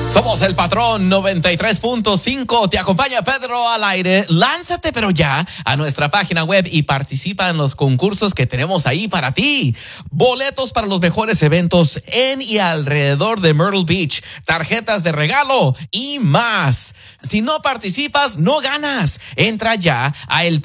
Somos el Patrón 93.5. Te acompaña Pedro al aire. Lánzate pero ya a nuestra página web y participa en los concursos que tenemos ahí para ti. Boletos para los mejores eventos en y alrededor de Myrtle Beach, tarjetas de regalo y más. Si no participas, no ganas. Entra ya a